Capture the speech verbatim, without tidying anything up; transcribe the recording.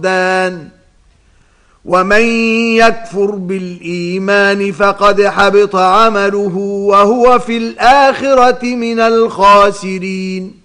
الفقدان. ومن يكفر بالإيمان فقد حبط عمله وهو في الآخرة من الخاسرين.